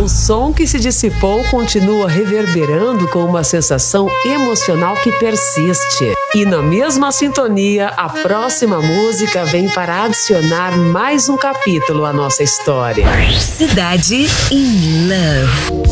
O som que se dissipou continua reverberando com uma sensação emocional que persiste. E na mesma sintonia, a próxima música vem para adicionar mais um capítulo à nossa história. Cidade in Love.